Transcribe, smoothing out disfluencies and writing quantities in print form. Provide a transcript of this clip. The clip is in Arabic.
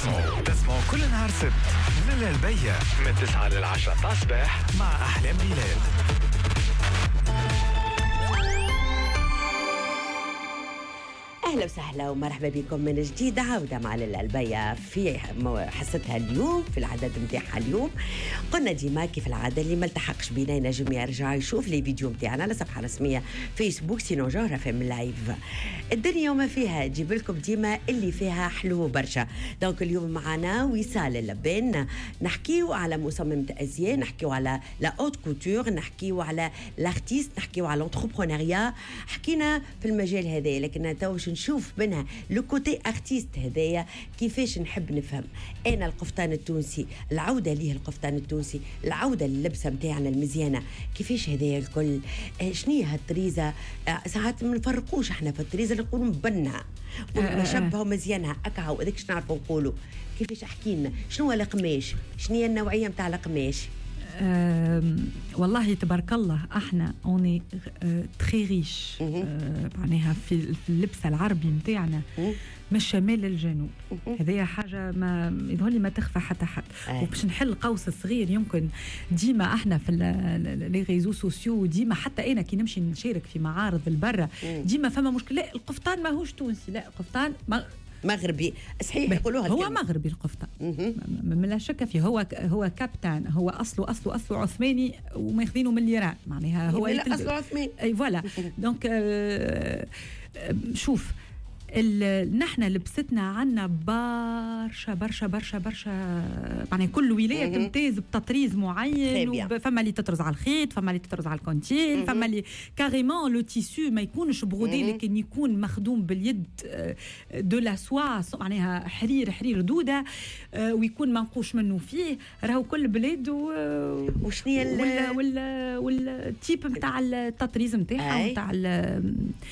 تسمعوا كل نهار سبت من البيع من 9 ل 10 تاع الصباح مع أحلام بلال. أهلا وسهلا ومرحبا بكم من جديد. عودة مع البيع في حصتها اليوم، في العدد متاعها اليوم. قلنا ديما كيف العادة اللي ما التحقش بينا ينجم يرجع يشوف لي فيديو متاعنا على صفحة رسمية فيسبوك سينو جوهرة في من لايف. الدنيا وما فيها جيب لكم ديما اللي فيها حلو برشا. دونك اليوم معنا وصال اللبان، نحكيو على مصممة أزياء، نحكيو على لا اوت كوتور، نحكيو على لارتيست، نحكيو على الانتربرونيا. حكينا في المجال هذا، لكن تو نشوف منها لو كوتي ارتيست هذايا كيفاش نحب نفهم انا القفطان التونسي، العوده ليه القفطان التونسي، العوده لللبسه نتاعنا المزيانه، كيفاش هذايا الكل. شنو هي الطريزه؟ ساعات ما نفرقوش احنا في الطريزه اللي نقولوا مبنها ونشبهه مزيانها اكا وهذاك شنو نعرفوا نقولوا. كيفاش احكي لنا شنو هو القماش، شنو هي النوعيه نتاع القماش؟ والله تبارك الله احنا اوني تري ريش معناها في اللبسه العربي نتاعنا من الشمال للجنوب. هذه حاجه ما يظهر لي ما تخفى حتى حد. وباش نحل قوس صغير، يمكن ديما احنا في لي ريزو سوسيو، ديما حتى انا كي نمشي نشارك في معارض البرة ديما فما مشكله. لا القفطان ماهوش تونسي، لا القفطان مغربي صحيح يقولوها هو مغربي القفطان ما لا شك فيه. هو كابتن، هو اصله عثماني وماخذينه من الإيران، معناها هو اصله عثماني. اي فوالا. دونك شوف نحن لبستنا عنا برشا برشا برشا برشا، يعني كل ولايه تمتاز بتطريز معين. فما اللي تطرز على الخيط، فما اللي تطرز على الكونتين، فما اللي كاريمون لو تيسو ما يكونش برودي لكن يكون مخدوم باليد دو لا سوا، معناها حرير دوده ويكون منقوش منه فيه. راهو كل بلاد وشنيا والتيب نتاع التطريز نتاعها ونتاع